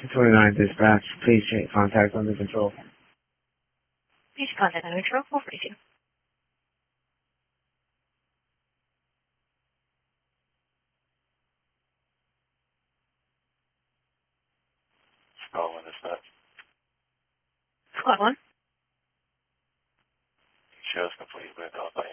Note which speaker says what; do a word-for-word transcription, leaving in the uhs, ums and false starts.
Speaker 1: two twenty-nine dispatch. Please change contact under control.
Speaker 2: Please contact under control. four forty-two.
Speaker 3: Squad one dispatch.
Speaker 2: Squad one.
Speaker 3: Shows complete with Alpha